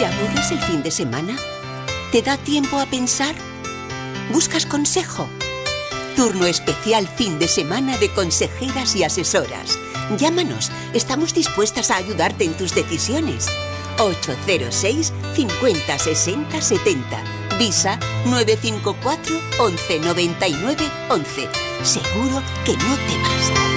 ¿Te aburres el fin de semana? ¿Te da tiempo a pensar? ¿Buscas consejo? Turno especial fin de semana de consejeras y asesoras. Llámanos, estamos dispuestas a ayudarte en tus decisiones. 806 50 60 70. Visa 954 11 99 11. Seguro que no te vas a